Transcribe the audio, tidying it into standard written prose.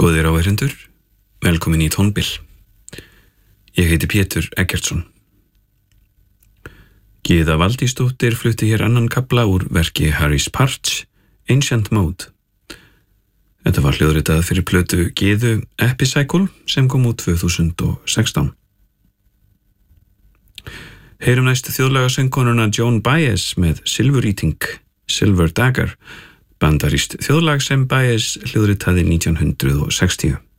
Góðir áheyrendur, velkomin í Tónbil. Ég heiti Pétur Eggertsson. Gyða Valdísdóttir flutti hér annan kafla úr verki Harris Parch, Ancient Mode. Þetta var hljóðritað fyrir plötu Gyðu Epicycle sem kom út 2016. Heyrum næst þjóðlagasöngkonuna Joan Baez með Silver Eating, Silver Dagger, bandarískt þjóðlag sem Baez hljóðritaði 1960.